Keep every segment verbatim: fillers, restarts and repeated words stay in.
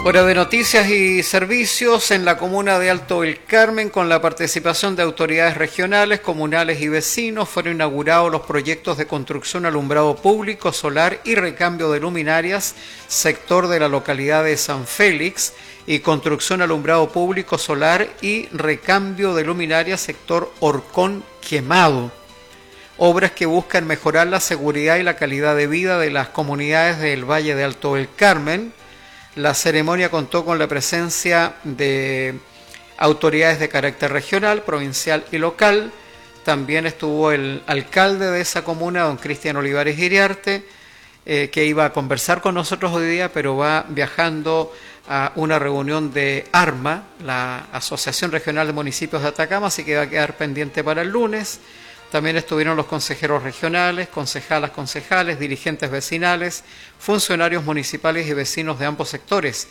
Hora de noticias y servicios en la comuna de Alto del Carmen, con la participación de autoridades regionales, comunales y vecinos. Fueron inaugurados los proyectos de construcción, alumbrado público, solar y recambio de luminarias, sector de la localidad de San Félix, y construcción, alumbrado público, solar y recambio de luminarias, sector Horcón Quemado. Obras que buscan mejorar la seguridad y la calidad de vida de las comunidades del Valle de Alto del Carmen. La ceremonia contó con la presencia de autoridades de carácter regional, provincial y local. También estuvo el alcalde de esa comuna, don Cristian Olivares Iriarte, eh, que iba a conversar con nosotros hoy día, pero va viajando a una reunión de ARMA, la Asociación Regional de Municipios de Atacama, así que va a quedar pendiente para el lunes. También estuvieron los consejeros regionales, concejalas, concejales, dirigentes vecinales, funcionarios municipales y vecinos de ambos sectores.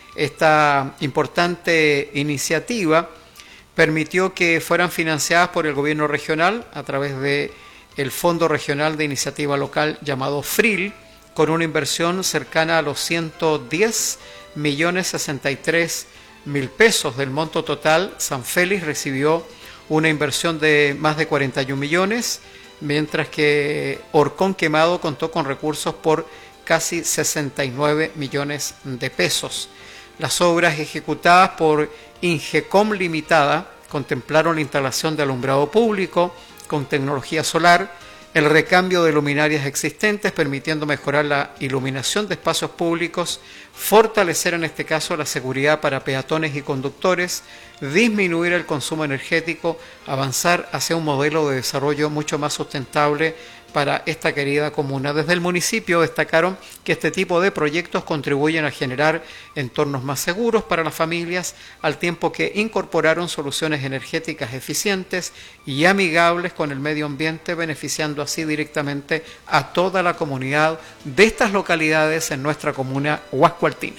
Esta importante iniciativa permitió que fueran financiadas por el gobierno regional a través del Fondo Regional de Iniciativa Local llamado FRIL, con una inversión cercana a los ciento diez millones sesenta y tres mil pesos. Del monto total, San Félix recibió una inversión de más de cuarenta y un millones, mientras que Horcón Quemado contó con recursos por casi sesenta y nueve millones de pesos. Las obras ejecutadas por Ingecom Limitada contemplaron la instalación de alumbrado público con tecnología solar, el recambio de luminarias existentes, permitiendo mejorar la iluminación de espacios públicos, fortalecer en este caso la seguridad para peatones y conductores, disminuir el consumo energético, avanzar hacia un modelo de desarrollo mucho más sustentable para esta querida comuna. Desde el municipio destacaron que este tipo de proyectos contribuyen a generar entornos más seguros para las familias, al tiempo que incorporaron soluciones energéticas eficientes y amigables con el medio ambiente, beneficiando así directamente a toda la comunidad de estas localidades en nuestra comuna huascoaltina.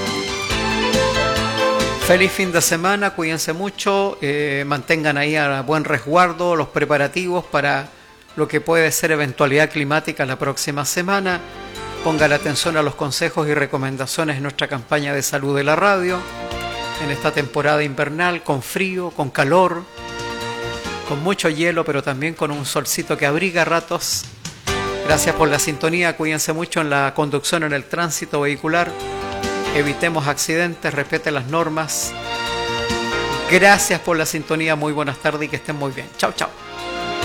Feliz fin de semana, cuídense mucho, eh, mantengan ahí a buen resguardo los preparativos para lo que puede ser eventualidad climática la próxima semana. Pongan atención a los consejos y recomendaciones en nuestra campaña de salud de la radio, en esta temporada invernal, con frío, con calor, con mucho hielo, pero también con un solcito que abriga a ratos. Gracias por la sintonía, cuídense mucho en la conducción, en el tránsito vehicular. Evitemos accidentes, respeten las normas. Gracias por la sintonía, muy buenas tardes y que estén muy bien. Chao, chao.